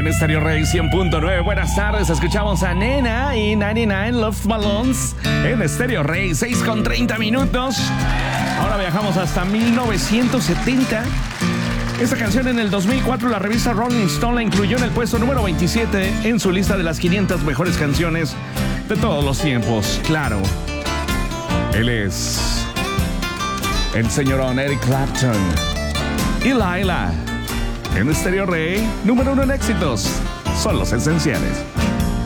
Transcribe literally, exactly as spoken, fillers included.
En Stereo Rey cien punto nueve, buenas tardes, escuchamos a Nena y noventa y nueve Love Balloons en Stereo Rey, seis con treinta minutos. Ahora viajamos hasta mil novecientos setenta. Esta canción en el dos mil cuatro la revista Rolling Stone la incluyó en el puesto número veintisiete en su lista de las quinientas mejores canciones de todos los tiempos. Claro, él es el señorón Eric Clapton y Laila. En Stereo Rey, número uno en éxitos, son los esenciales.